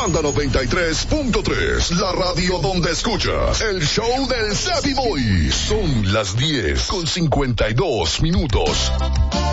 Banda 93.3, la radio donde escuchas el show del Savvy Boy. Son las 10:52.